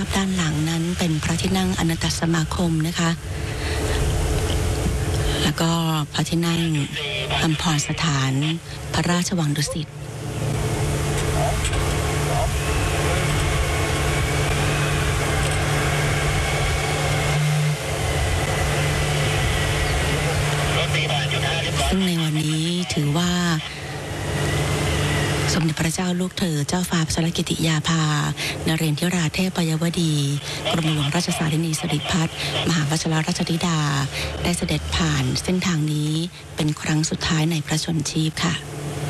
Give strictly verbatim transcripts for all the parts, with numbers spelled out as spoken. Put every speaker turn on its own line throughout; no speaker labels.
ด้านหลังนั้นเป็นพระที่นั่งอนันตสมาคมนะคะแล้วก็พระที่นั่งอัมพรสถานพระราชวังดุสิตซึ่งในวันนี้ถือว่าสมเด็จพระเจ้าลูกเธอเจ้าฟ้าพัชรกิติยาภานเรนทิราเทพปยวดีกรมหลวงราชสารินีสิริพัฒน์มหาวชิรราชธิดาได้เสด็จผ่านเส้นทางนี้เป็นครั้งสุดท้ายในพระชนชีพค่ะ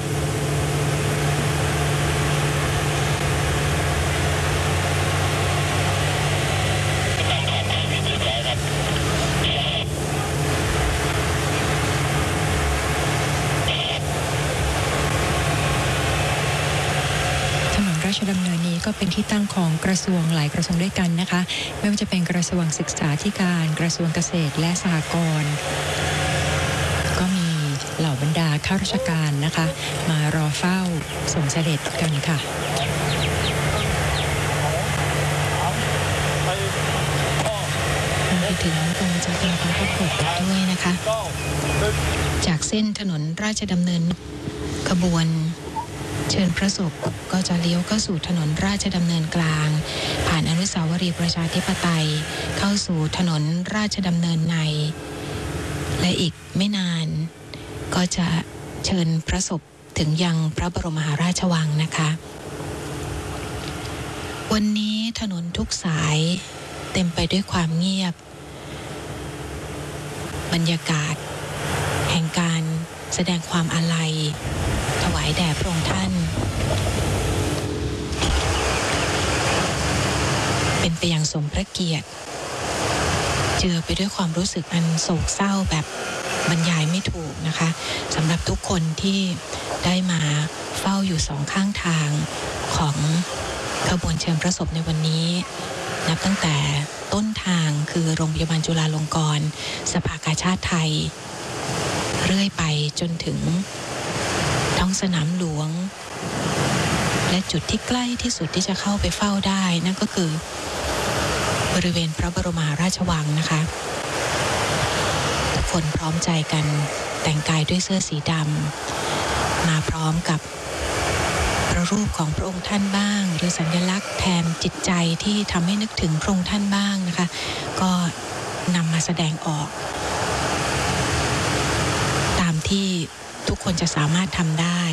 ราชดำเนินนี้ก็เป็นที่ตั้งของกระทรวงหลายกระทรวงด้วยกันนะคะไม่ว่าจะเป็นกระทรวงศึกษาธิการกระทรวงเกษตรและสหกรณ์ก็มีเหล่าบรรดาข้าราชการนะคะมารอเฝ้าส่งเสด็จกันค่ะไปถึงตรงจากการพระโขกด้วยนะคะจากเส้นถนนราชดำเนินขบวนเชิญพระศพก็จะเลี้ยวเข้าสู่ถนนราชดำเนินกลางผ่านอนุสาวรีย์ประชาธิปไตยเข้าสู่ถนนราชดำเนินในและอีกไม่นานก็จะเชิญพระศพถึงยังพระบรมมหาราชวังนะคะวันนี้ถนนทุกสายเต็มไปด้วยความเงียบบรรยากาศแห่งการแสดงความอาลัยถวายแด่พระองค์ท่านเป็นไปอย่างสมพระเกียรติเจือไปด้วยความรู้สึกอันโศกเศร้าแบบบรรยายไม่ถูกนะคะสำหรับทุกคนที่ได้มาเฝ้าอยู่สองข้างทางของขบวนเชิญพระศพในวันนี้นับตั้งแต่ต้นทางคือโรงพยาบาลจุฬาลงกรณ์สภากาชาดไทยเรื่อยไปจนถึงท้องสนามหลวงและจุดที่ใกล้ที่สุดที่จะเข้าไปเฝ้าได้นั่นก็คือบริเวณพระบรมมหาราชวังนะคะทุกคนพร้อมใจกันแต่งกายด้วยเสื้อสีดำมาพร้อมกับพระรูปของพระองค์ท่านบ้างหรือสัญลักษณ์แทนจิตใจที่ทำให้นึกถึงพระองค์ท่านบ้างนะคะก็นำมาแสดงออกตามที่ทุกคนจะสามารถทำได้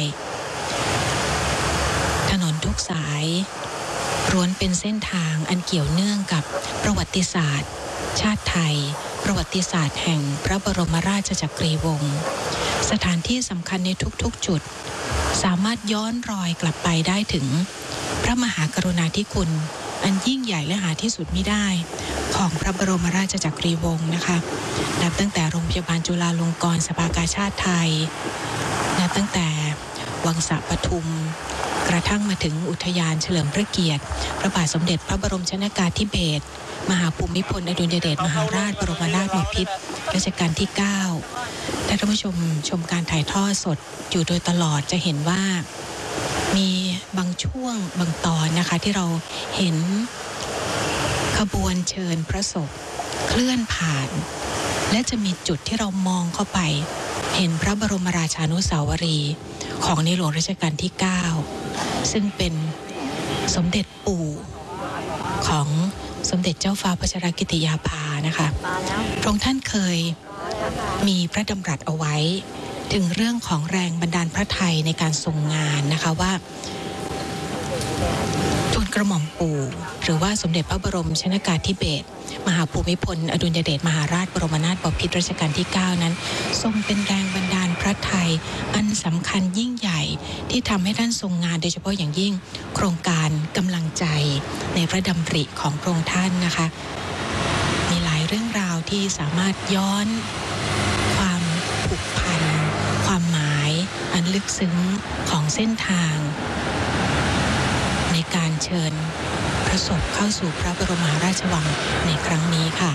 ถนนทุกสายล้วนเป็นเส้นทางอันเกี่ยวเนื่องกับประวัติศาสตร์ชาติไทยประวัติศาสตร์แห่งพระบรมราชจักรีวงศ์สถานที่สำคัญในทุกๆจุดสามารถย้อนรอยกลับไปได้ถึงพระมหากรุณาธิคุณอันยิ่งใหญ่และหาที่สุดมิได้ของพระบรมราชจักรีวงศ์นะคะนับตั้งแต่โรงพยาบาลจุฬาลงกรณ์สภากาชาดไทยนับตั้งแต่วังสะปทุมกระทั่งมาถึงอุทยานเฉลิมพระเกียรติพระบาทสมเด็จพระบรมชนกาธิเบศรมหาภูมิพลอดุลยเดชมหาราชบรมนาถบพิตรรัชกาลที่เก้าถ้าท่านผู้ชมชมการถ่ายทอดสดอยู่โดยตลอดจะเห็นว่ามีบางช่วงบางตอนนะคะที่เราเห็นขบวนเชิญพระศพเคลื่อนผ่านและจะมีจุดที่เรามองเข้าไปเห็นพระบรมราชานุสาวรีย์ของในหลวงรัชกาลที่เก้าซึ่งเป็นสมเด็จปู่ของสมเด็จเจ้าฟ้าพัชรกิติยาภานะคะพระองค์ท่านเคยมีพระดำรัสเอาไว้ถึงเรื่องของแรงบันดาลพระทัยในการทรงงานนะคะว่าทูลกระหม่อมปู่หรือว่าสมเด็จพระบรมชนกาธิเบศรมหาภูมิพลอดุลยเดชมหาราชบรมนาถบพิตรรัชกาลที่เก้านั้นทรงเป็นแรงบันดาลพระทัยอันสำคัญยิ่งใหญ่ที่ทำให้ท่านทรงงานโดยเฉพาะอย่างยิ่งโครงการกำลังใจในพระดำริของพระองค์ท่านนะคะมีหลายเรื่องราวที่สามารถย้อนความผูกพันความหมายอันลึกซึ้งของเส้นทางในการเชิญพระศพเข้าสู่พระบรมมหาราชวังในครั้งนี้ค่ะ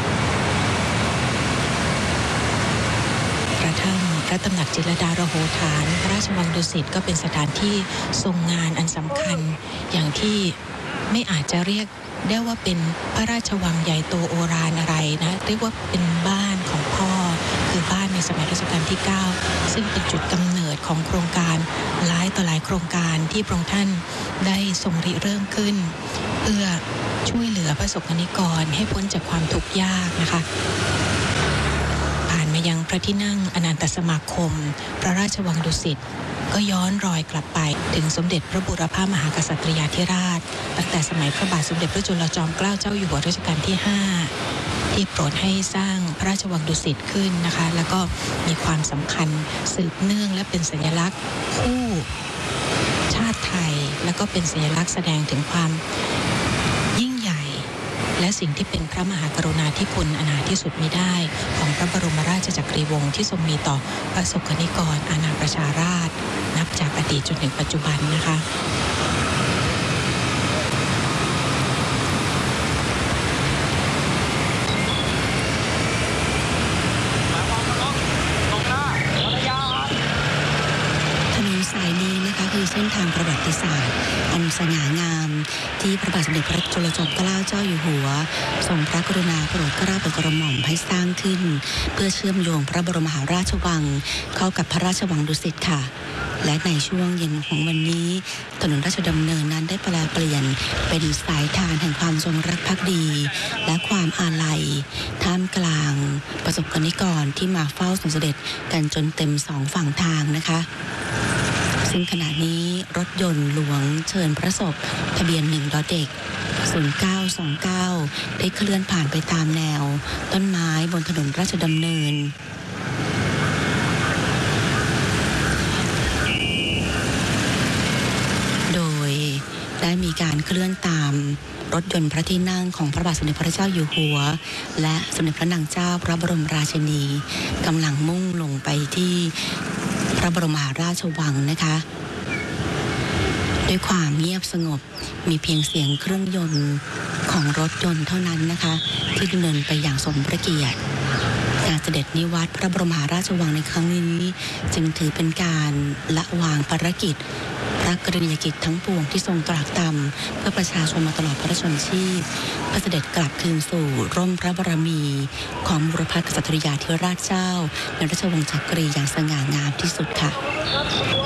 กระทั่งพระตำหนักจิตรลดาโรโหฐานพระราชวังดุสิตก็เป็นสถานที่ทรงงานอันสำคัญอย่างที่ไม่อาจจะเรียกได้ว่าเป็นพระราชวังใหญ่โตโอฬารอะไรนะเรียกว่าเป็นบ้านของพ่อคือบ้านในสมัยรัชกาลที่เก้าซึ่งเป็นจุดกำเนิดของโครงการหลายต่อหลายโครงการที่พระองค์ท่านได้ทรงริเริ่มขึ้นเพื่อช่วยเหลือประสบกรณิกรให้พ้นจากความทุกข์ยากนะคะผ่านมายังพระที่นั่งอนันตสมาคมพระราชวังดุสิตก็ย้อนรอยกลับไปถึงสมเด็จพระบุรพมหากษัตริยาธิราชตั้งแต่สมัยพระบาทสมเด็จพระจุลจอมเกล้าเจ้าอยู่หัวรัชกาลที่ห้าที่โปรดให้สร้างพระราชวังดุสิตขึ้นนะคะแล้วก็มีความสำคัญสืบเนื่องและเป็นสัญลักษณ์คู่ชาติไทยแล้วก็เป็นสัญลักษณ์แสดงถึงความยิ่งใหญ่และสิ่งที่เป็นพระมหากรุณาธิคุณอนาที่สุดมิได้ของพระบรมราชจักรีวงศ์ที่ทรงมีต่อประสบกรณิกรอาณาประชาราษฎร์นับจากอดีตจนถึงปัจจุบันนะคะ
คือเส้นทางประวัติศาสตร์อันสง่างามที่พระบาทสมเด็จพระจุลจอมเกล้าเจ้าอยู่หัวทรงพระกรุณาโปรดเกล้าโปรดกระหม่อมให้สร้างขึ้นเพื่อเชื่อมโยงพระบรมมหาราชวังเข้ากับพระราชวังดุสิตค่ะและในช่วงเย็นของวันนี้ถนนราชดำเนินนั้นได้แปลเปลี่ยนเป็นสายทานแห่งความทรงรักภักดีและความอาลัยท่ามกลางประสบกรณิกรที่มาเฝ้าทรงเสด็จกันจนเต็มสองฝั่งทางนะคะซึ่งขณะนี้รถยนต์หลวงเชิญพระศพทะเบียนหนึ่งดอเด็กศูนย์เก้าสองเก้าได้เคลื่อนผ่านไปตามแนวต้นไม้บนถนนราชดำเนินโดยได้มีการเคลื่อนตามรถยนต์พระที่นั่งของพระบาทสมเด็จพระเจ้าอยู่หัวและสมเด็จพระนางเจ้าพระบรมราชินีกำลังมุ่งลงไปที่พระบรมมหาราชวังนะคะด้วยความเงียบสงบมีเพียงเสียงเครื่องยนต์ของรถยนต์เท่านั้นนะคะที่ดำเนินไปอย่างสมพระเกียรติการเสด็จนิวัตรพระบรมมหาราชวังในครั้งนี้จึงถือเป็นการละวางภารกิจพระกรณียกิจทั้งปวงที่ทรงตรากตรำเพื่อประชาชนมาตลอดพระชนชีพเพื่อเสด็จกลับคืนสู่ร่มพระบารมีของบุรพกษัตริยาธิราชเจ้าในราชวงศ์จักรีอย่างสง่างามที่สุดค่ะ